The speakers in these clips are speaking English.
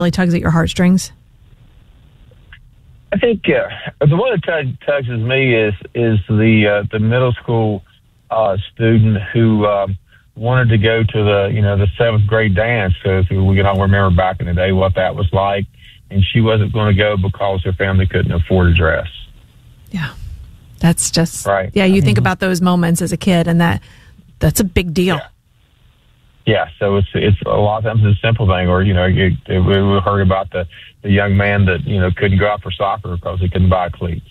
really tugs at your heartstrings? I think the one that tugs at me is the middle school student who wanted to go to the seventh grade dance. So we can all remember back in the day what that was like, and she wasn't going to go because her family couldn't afford a dress. Yeah, that's just right. Yeah, you think about those moments as a kid, and that's a big deal. Yeah, so it's a lot of times it's a simple thing, or we heard about the young man that couldn't go out for soccer because he couldn't buy cleats.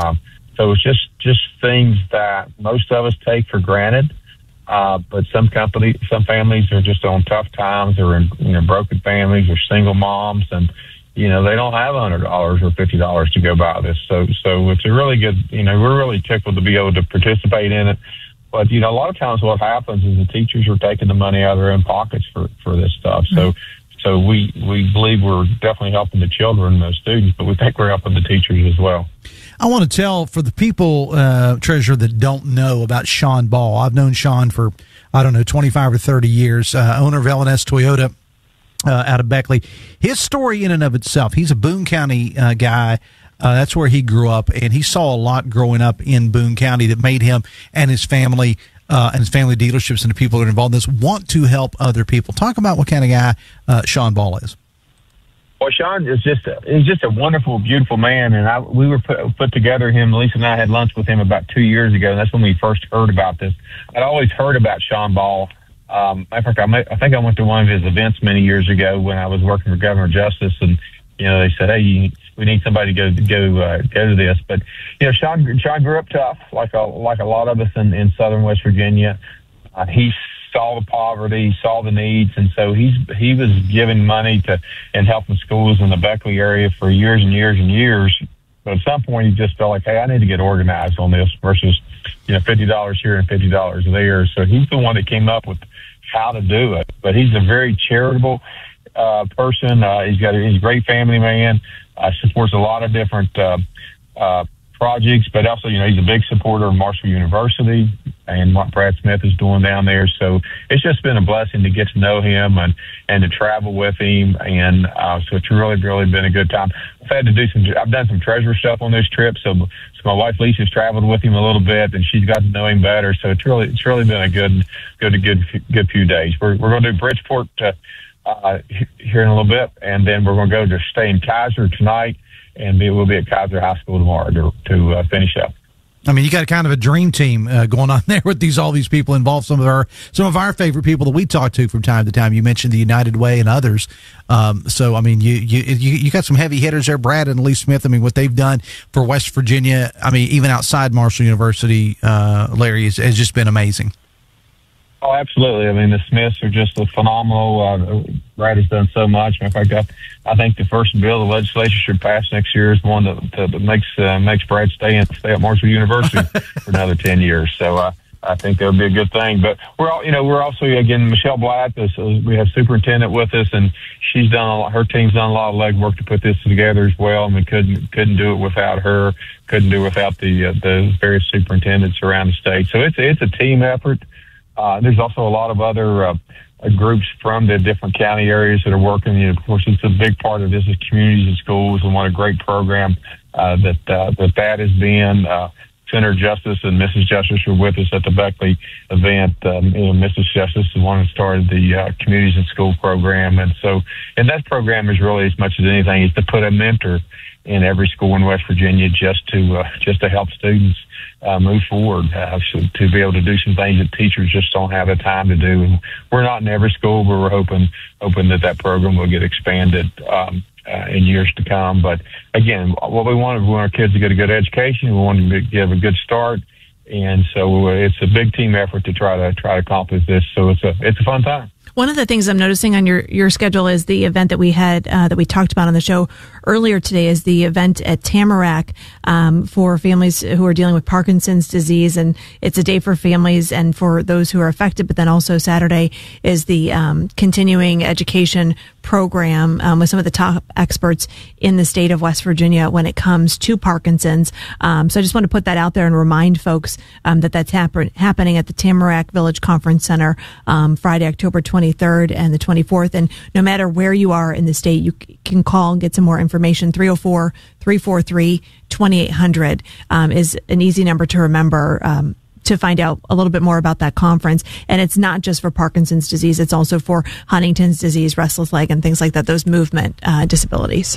So it's just things that most of us take for granted, but some families are just on tough times, or in broken families, or single moms, and they don't have $100 or $50 to go buy this. So it's a really good. We're really tickled to be able to participate in it. But, a lot of times what happens is the teachers are taking the money out of their own pockets for this stuff. So we believe we're definitely helping the children and the students, but we think we're helping the teachers as well. I want to tell, for the people, Treasurer, that don't know about Sean Ball. I've known Sean for, 25 or 30 years, owner of L&S Toyota out of Beckley. His story in and of itself, he's a Boone County guy. That's where he grew up, and he saw a lot growing up in Boone County that made him and his family dealerships and the people that are involved in this want to help other people. Talk about what kind of guy Sean Ball is. Well, Sean is he's just a wonderful, beautiful man, and we were put together. Lisa and I had lunch with him about 2 years ago, and that's when we first heard about this. I'd always heard about Sean Ball. In fact, I think I went to one of his events many years ago when I was working for Governor Justice, and they said, "Hey, we need somebody to go to this." But Sean grew up tough, like a lot of us in Southern West Virginia. He saw the poverty, saw the needs, and so he was giving money to and helping schools in the Beckley area for years and years and years. But at some point, he just felt like, "Hey, I need to get organized on this versus $50 here and $50 there." So he's the one that came up with how to do it. But he's a very charitable person. He's a great family man. Supports a lot of different projects, but also, he's a big supporter of Marshall University and what Brad Smith is doing down there. So it's just been a blessing to get to know him and to travel with him. And so it's really, really been a good time. I've done some treasurer stuff on this trip. So my wife Lisa's traveled with him a little bit, and she's got to know him better. So it's really been a good few days. We're going to do Bridgeport here in a little bit, and then we're going to go to stay in Kaiser tonight, and we'll be at Kaiser High School tomorrow to finish up. I mean, you got kind of a dream team going on there with all these people involved. Some of our favorite people that we talk to from time to time. You mentioned the United Way and others. So I mean, you got some heavy hitters there, Brad and Lee Smith. I mean, what they've done for West Virginia. I mean, even outside Marshall University, Larry has just been amazing. Oh, absolutely. I mean, the Smiths are just phenomenal. Brad has done so much. In fact, I think the first bill the legislature should pass next year is one that makes Brad stay at Marshall University for another 10 years. So I think that would be a good thing. But we're also, again, Michelle Black, we have superintendent with us, and her team's done a lot of legwork to put this together as well. And we couldn't do it without her. Couldn't do it without the various superintendents around the state. So it's a team effort. There's also a lot of other groups from the different county areas that are working. Of course, it's a big part of this is communities and schools, and what a great program that has been. Senator Justice and Mrs. Justice were with us at the Beckley event. Mrs. Justice is the one that started the communities and school program, and that program is really, as much as anything, is to put a mentor in every school in West Virginia just to help students move forward, to be able to do some things that teachers just don't have the time to do. And we're not in every school, but we're hoping that program will get expanded in years to come. But again, what we want our kids to get a good education. We want them to give a good start, and so it's a big team effort to try to accomplish this. So it's a fun time. One of the things I'm noticing on your schedule is the event that we had that we talked about on the show earlier today is the event at Tamarack for families who are dealing with Parkinson's disease, and it's a day for families and for those who are affected. But then also Saturday is the continuing education program with some of the top experts in the state of West Virginia when it comes to Parkinson's. So I just want to put that out there and remind folks that that's happening at the Tamarack Village Conference Center Friday, October 20th. 23rd and the 24th. And no matter where you are in the state, you can call and get some more information. 304-343-2800 is an easy number to remember to find out a little bit more about that conference. And it's not just for Parkinson's disease. It's also for Huntington's disease, restless leg, and things like that, those movement disabilities.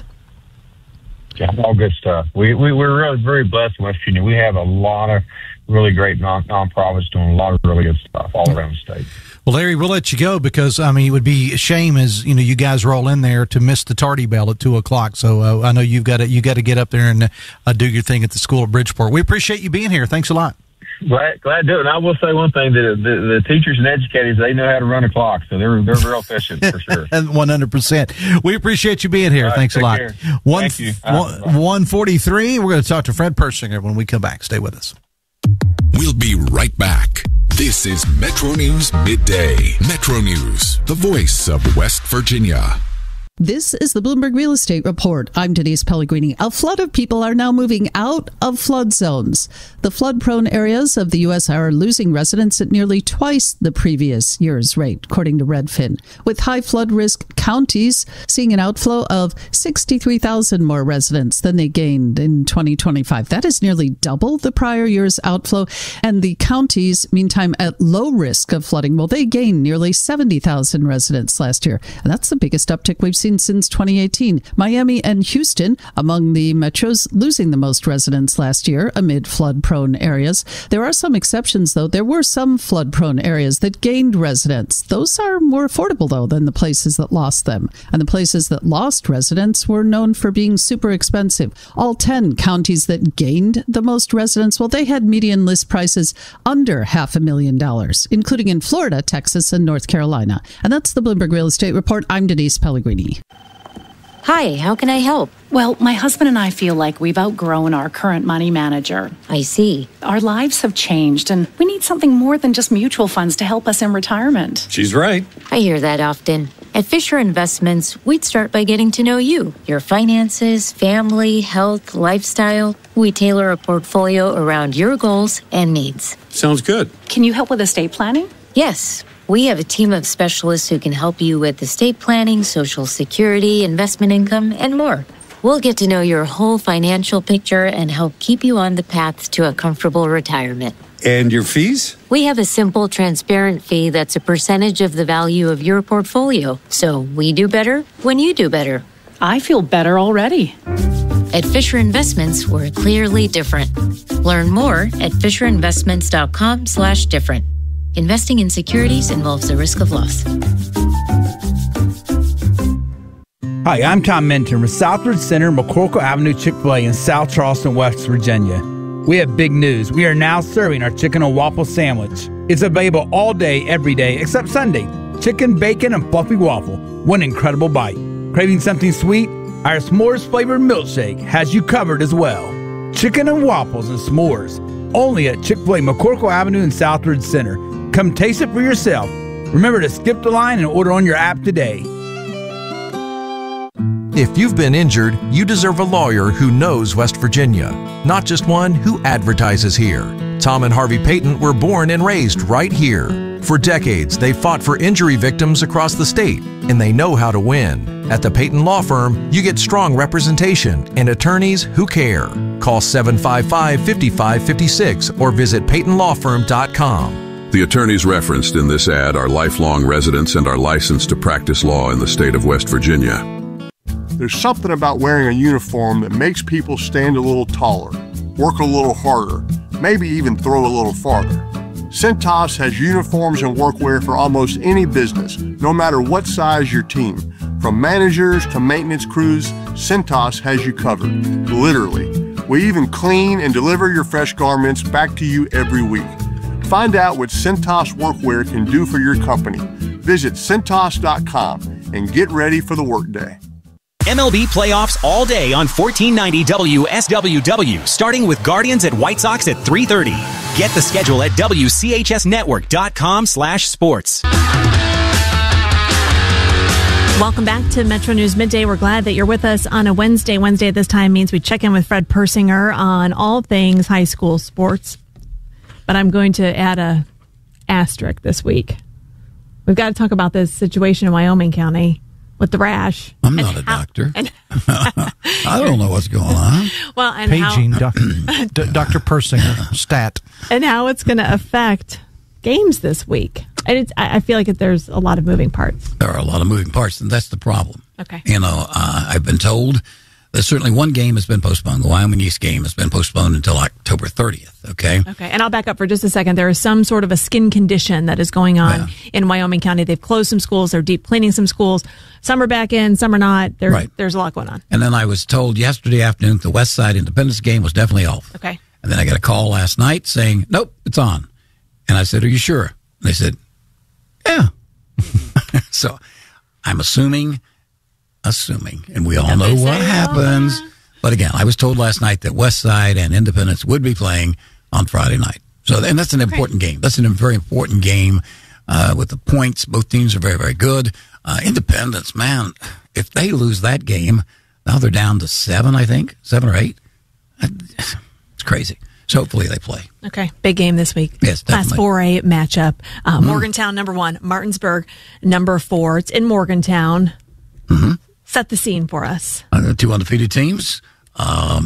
Yeah, all good stuff. We're really very blessed in West Virginia. We have a lot of really great nonprofits doing a lot of really good stuff all around the state. Well, Larry, we'll let you go because, I mean, it would be a shame as, you guys roll in there to miss the tardy bell at 2:00. So I know you got to get up there and do your thing at the school at Bridgeport. We appreciate you being here. Thanks a lot. Glad to do it. And I will say one thing, that the teachers and educators, they know how to run a clock, so they're real efficient for sure. 100%. We appreciate you being here. Right, Thanks a lot. Care. Thank you. 1:43. We're going to talk to Fred Persinger when we come back. Stay with us. We'll be right back. This is Metro News Midday. Metro News, the voice of West Virginia. This is the Bloomberg Real Estate Report. I'm Denise Pellegrini. A flood of people are now moving out of flood zones. The flood-prone areas of the U.S. are losing residents at nearly twice the previous year's rate, according to Redfin, with high flood risk counties seeing an outflow of 63,000 more residents than they gained in 2025. That is nearly double the prior year's outflow. And the counties, meantime, at low risk of flooding, well, they gained nearly 70,000 residents last year. And that's the biggest uptick we've seen since 2018. Miami and Houston among the metros losing the most residents last year amid flood-prone areas. There are some exceptions, though. There were some flood-prone areas that gained residents. Those are more affordable, though, than the places that lost them. And the places that lost residents were known for being super expensive. All 10 counties that gained the most residents, well, they had median list prices under $500,000, including in Florida, Texas, and North Carolina. And that's the Bloomberg Real Estate Report. I'm Denise Pellegrini. Hi, how can I help? Well, my husband and I feel like we've outgrown our current money manager. I see. Our lives have changed, and we need something more than just mutual funds to help us in retirement. She's right. I hear that often. At Fisher Investments, we'd start by getting to know you, your finances, family, health, lifestyle. We tailor a portfolio around your goals and needs. Sounds good. Can you help with estate planning? Yes. We have a team of specialists who can help you with estate planning, Social Security, investment income, and more. We'll get to know your whole financial picture and help keep you on the path to a comfortable retirement. And your fees? We have a simple, transparent fee that's a percentage of the value of your portfolio. So we do better when you do better. I feel better already. At Fisher Investments, we're clearly different. Learn more at fisherinvestments.com/different. Investing in securities involves the risk of loss. Hi, I'm Tom Minton with Southward Center, McCorkle Avenue Chick-fil-A in South Charleston, West Virginia. We have big news. We are now serving our chicken and waffle sandwich. It's available all day, every day, except Sunday. Chicken, bacon, and fluffy waffle. One incredible bite. Craving something sweet? Our s'mores flavored milkshake has you covered as well. Chicken and waffles and s'mores. Only at Chick-fil-A, McCorkle Avenue and Southward Center. Come taste it for yourself. Remember to skip the line and order on your app today. If you've been injured, you deserve a lawyer who knows West Virginia, not just one who advertises here. Tom and Harvey Payton were born and raised right here. For decades, they fought for injury victims across the state, and they know how to win. At the Payton Law Firm, you get strong representation and attorneys who care. Call 755-5556 or visit PaytonLawFirm.com. The attorneys referenced in this ad are lifelong residents and are licensed to practice law in the state of West Virginia. There's something about wearing a uniform that makes people stand a little taller, work a little harder, maybe even throw a little farther. Cintas has uniforms and workwear for almost any business, no matter what size your team. From managers to maintenance crews, Cintas has you covered, literally. We even clean and deliver your fresh garments back to you every week. Find out what Cintas Workwear can do for your company. Visit Cintas.com and get ready for the workday. MLB playoffs all day on 1490 WSWW, starting with Guardians at White Sox at 3:30. Get the schedule at WCHSnetwork.com/sports. Welcome back to Metro News Midday. We're glad that you're with us on a Wednesday. Wednesday at this time means we check in with Fred Persinger on all things high school sports. But I'm going to add a asterisk this week. we've got to talk about this situation in Wyoming County with the rash. I'm not a doctor. I don't know what's going on. Well, and paging Dr. Persinger, stat. And how it's going to affect games this week. And I feel like there's a lot of moving parts. There are a lot of moving parts, and that's the problem. Okay. I've been told that certainly one game has been postponed. The Wyoming East game has been postponed until October 30th, okay? Okay, and I'll back up for just a second. There is some sort of a skin condition that is going on in Wyoming County. They've closed some schools. They're deep cleaning some schools. Some are back in, some are not. There's a lot going on. And then I was told yesterday afternoon the West Side Independence game was definitely off. Okay. And then I got a call last night saying, nope, it's on. And I said, are you sure? And they said, yeah. So I'm assuming, and we all know what happens. But again, I was told last night that West Side and Independence would be playing on Friday night. So, and that's an important game. That's a very important game with the points. Both teams are very, very good. Independence, man, if they lose that game, now they're down to 7, I think, 7 or 8. It's crazy. So hopefully they play. Okay, big game this week. Yes, definitely. Class 4A matchup. Morgantown, number 1. Martinsburg, number 4. It's in Morgantown. Mm-hmm. Set the scene for us. 2 undefeated teams. Wow,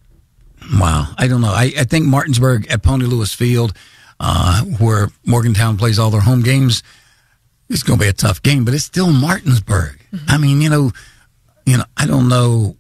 I don't know. I think Martinsburg at Pony Lewis Field, where Morgantown plays all their home games, it's going to be a tough game, but it's still Martinsburg. Mm-hmm. I mean, you know, I don't know.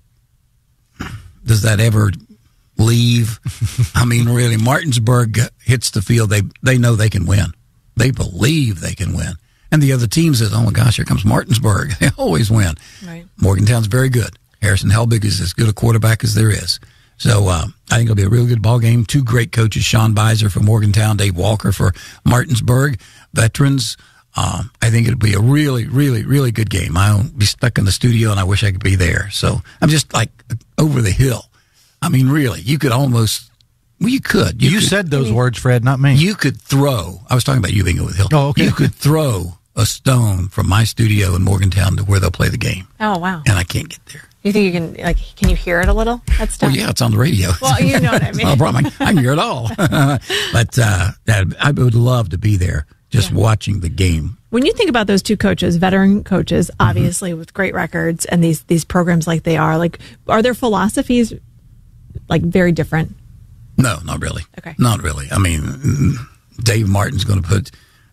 Does that ever leave? I mean, really, Martinsburg hits the field. They know they can win. They believe they can win. And the other team says, oh my gosh, here comes Martinsburg. They always win. Right. Morgantown's very good. Harrison Helbig is as good a quarterback as there is. So I think it'll be a really good ball game. 2 great coaches, Sean Beiser for Morgantown, Dave Walker for Martinsburg, veterans. I think it'll be a really, really, really good game. I'll be stuck in the studio, and I wish I could be there. So I'm just like over the hill. I mean, really, you could almost, well, you could. You said those words, Fred, not me. You could throw, I was talking about you being over the hill. Oh, okay. You could throw a stone from my studio in Morgantown to where they'll play the game. Oh, wow. And I can't get there. You think you can, can you hear it a little? That's tough. Well, yeah, it's on the radio. Well, you know what I mean. No problem. I can hear it all. But I would love to be there just watching the game. When you think about those 2 coaches, veteran coaches, obviously with great records and these programs like they are, are their philosophies very different? No, not really. Okay. Not really. I mean, Dave Walker's going to put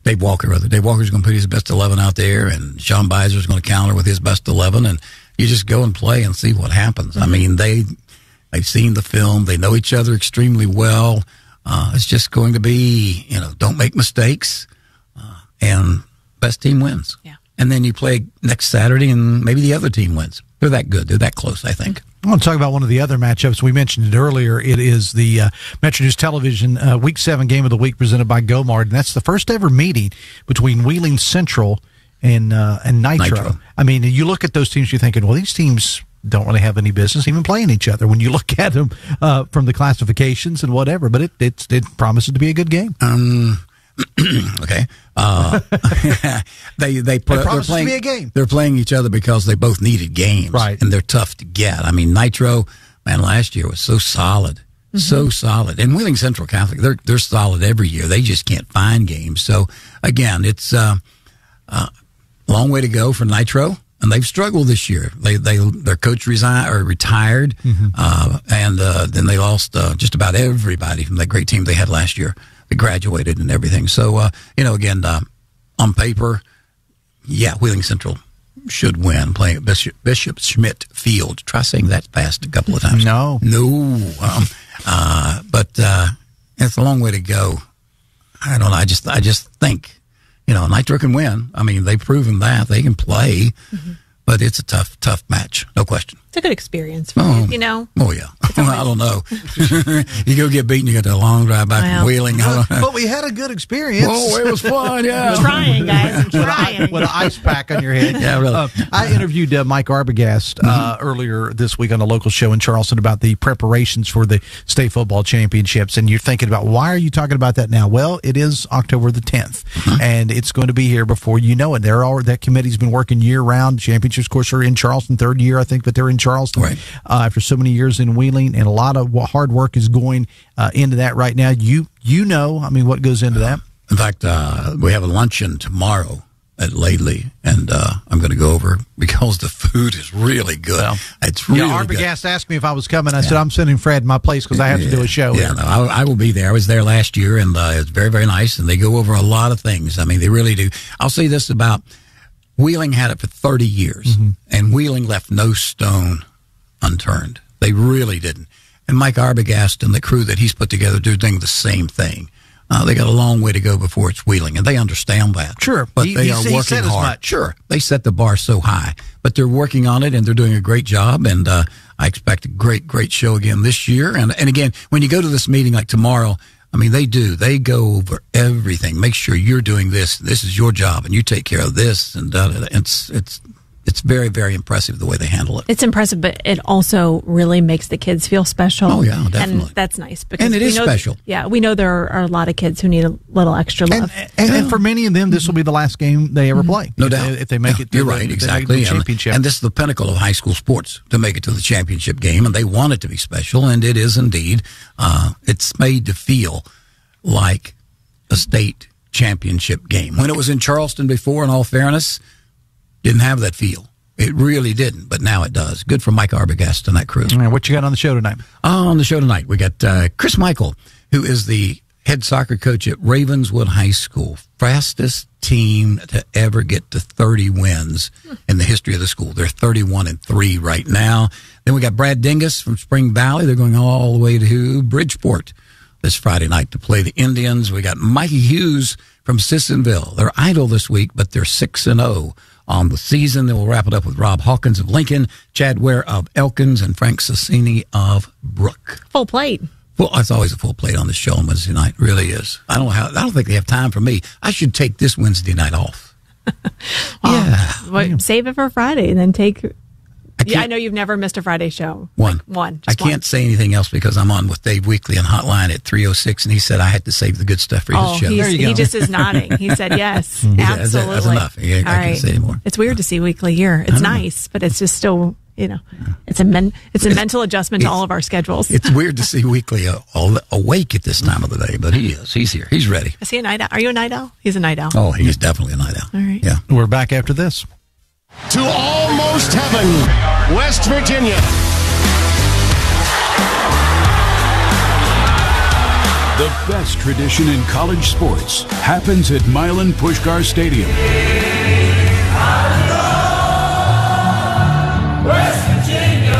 his best 11 out there, and Sean Beiser's going to counter with his best 11, and you just go and play and see what happens. Mm-hmm. I mean, they've seen the film. They know each other extremely well. It's just going to be, don't make mistakes, and best team wins. Yeah. And then you play next Saturday, and maybe the other team wins. They're that good. They're that close, I think. I want to talk about one of the other matchups. We mentioned it earlier. It is the Metro News Television Week 7 Game of the Week presented by Gomard, and that's the first ever meeting between Wheeling Central and Nitro. I mean, you look at those teams, you're thinking, well, these teams don't really have any business even playing each other when you look at them from the classifications and whatever, but it promises to be a good game. Okay. They're playing a game. They're playing each other because they both needed games, right? And they're tough to get. I mean, Nitro, man, last year was so solid, so solid. And Wheeling Central Catholic, they're solid every year. They just can't find games. So again, it's a long way to go for Nitro, and they've struggled this year. Their coach retired, and then they lost just about everybody from that great team they had last year. They graduated and everything. So, again, on paper, Wheeling Central should win playing at Bishop Schmidt Field. Try saying that fast a couple of times. No. But it's a long way to go. I don't know. I just think, Nitro can win. I mean, they've proven that. They can play. Mm-hmm. But it's a tough match, no question. It's a good experience for you, Oh, yeah. I don't know. You go get beaten, you got that long drive back from Wheeling. But we had a good experience. Oh, it was fun, yeah. I'm trying, guys. I'm trying. With an ice pack on your head. Yeah, really. I interviewed Mike Arbogast earlier this week on a local show in Charleston about the preparations for the state football championships, and you're thinking about, why are you talking about that now? Well, it is October the 10th, and it's going to be here before you know it. That committee's been working year-round. Championships, of course, are in Charleston, 3rd year, I think, but they're in Charleston. Right. After so many years in Wheeling, and a lot of hard work is going into that right now. What goes into that? In fact, we have a luncheon tomorrow lately, and I'm going to go over because the food is really good. Well, it's really good. Arbogast asked me if I was coming. I said, I'm sending Fred my place because I have to do a show. Yeah, no, I will be there. I was there last year, and it's very, very nice, and they go over a lot of things. I mean, they really do. I'll say this about Wheeling had it for 30 years, and Wheeling left no stone unturned. They really didn't. And Mike Arbogast and the crew that he's put together do the same thing. They got a long way to go before it's Wheeling, and they understand that. Sure. But they are working hard. Sure. They set the bar so high, but they're working on it, and they're doing a great job, and I expect a great, great show again this year. And again, when you go to this meeting like tomorrow, I mean, they do. They go over everything. Make sure you're doing this. This is your job, and you take care of this. And it's very, very impressive the way they handle it. It's impressive, but it also really makes the kids feel special. Oh, yeah, definitely. And that's nice. Because and it is special. Yeah, we know there are a lot of kids who need a little extra love. And for many of them, this will be the last game they ever play. No doubt. If they make it to You're right, exactly. The championship. And this is the pinnacle of high school sports, to make it to the championship game, and they want it to be special, and it is indeed. It's made to feel like a state championship game. When it was in Charleston before, in all fairness, didn't have that feel. It really didn't, but now it does. Good for Mike Arbogast and that crew. All right, what you got on the show tonight? On the show tonight, we got Chris Michael, who is the head soccer coach at Ravenswood High School. Fastest team to ever get to 30 wins in the history of the school. They're 31-3 right now. Then we got Brad Dingus from Spring Valley. They're going all the way to Bridgeport this Friday night to play the Indians. We got Mikey Hughes from Sissonville. They're idle this week, but they're 6-0 on the season. Then we'll wrap it up with Rob Hawkins of Lincoln, Chad Ware of Elkins, and Frank Sassini of Brook. Full plate. Well, it's always a full plate on this show on Wednesday night. Really is. I don't think they have time for me. I should take this Wednesday night off. Save it for Friday, then take. I know you've never missed a Friday show. One. Just I can't say anything else because I'm on with Dave Weekly and Hotline at 3:06, and he said I had to save the good stuff for his show. There you go. He just is nodding. He said yes, absolutely. That's enough. I can't say anymore. It's weird to see Weekly here. It's nice, but it's just still, it's a mental adjustment to all of our schedules. It's weird to see Weekly awake at this time of the day, but he is. He's here. He's ready. Is he a night owl? Are you a night owl? He's a night owl. Oh, he's definitely a night owl. All right. Yeah. We're back after this. To almost heaven, West Virginia. The best tradition in college sports happens at Milan Puskar Stadium. West Virginia.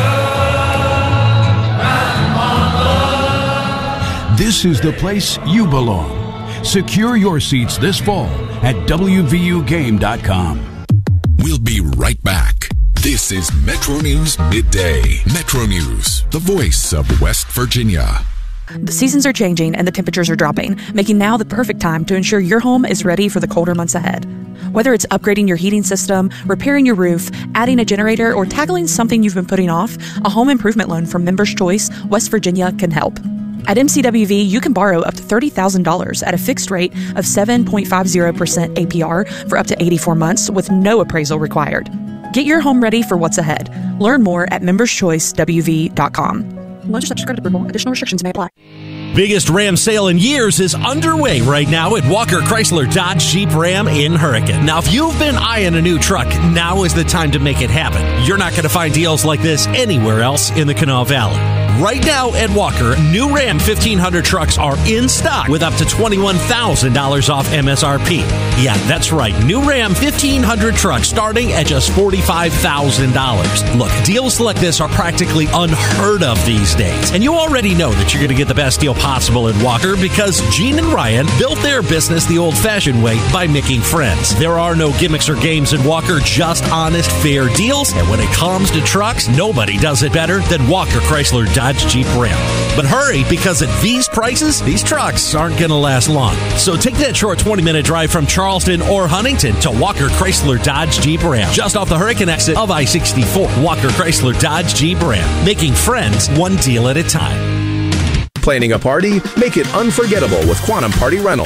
This is the place you belong. Secure your seats this fall at WVUGame.com. We'll be right back. This is Metro News Midday. Metro News, the voice of West Virginia. The seasons are changing and the temperatures are dropping, making now the perfect time to ensure your home is ready for the colder months ahead. Whether it's upgrading your heating system, repairing your roof, adding a generator, or tackling something you've been putting off, a home improvement loan from Members Choice, West Virginia can help. At MCWV, you can borrow up to $30,000 at a fixed rate of 7.50% APR for up to 84 months with no appraisal required. Get your home ready for what's ahead. Learn more at memberschoicewv.com. Loans are subject to credit approval. Additional restrictions may apply. Biggest Ram sale in years is underway right now at Walker Chrysler Dodge Jeep Ram in Hurricane. Now, if you've been eyeing a new truck, now is the time to make it happen. You're not going to find deals like this anywhere else in the Kanawha Valley. Right now at Walker, new Ram 1500 trucks are in stock with up to $21,000 off MSRP. Yeah, that's right. New Ram 1500 trucks starting at just $45,000. Look, deals like this are practically unheard of these days. And you already know that you're going to get the best deal possible at Walker because Gene and Ryan built their business the old-fashioned way by making friends. There are no gimmicks or games at Walker, just honest, fair deals. And when it comes to trucks, nobody does it better than Walker Chrysler Dodge Jeep Ram. But hurry, because at these prices, these trucks aren't going to last long. So take that short 20-minute drive from Charleston or Huntington to Walker Chrysler Dodge Jeep Ram, just off the Hurricane exit of I-64. Walker Chrysler Dodge Jeep Ram, making friends one deal at a time. Planning a party? Make it unforgettable with Quantum Party Rentals.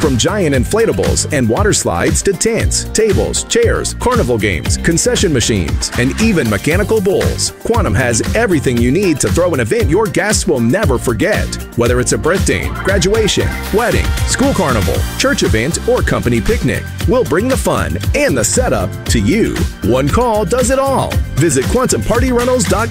From giant inflatables and water slides to tents, tables, chairs, carnival games, concession machines, and even mechanical bulls, Quantum has everything you need to throw an event your guests will never forget. Whether it's a birthday, graduation, wedding, school carnival, church event, or company picnic, we'll bring the fun and the setup to you. One call does it all. Visit QuantumPartyRentals.com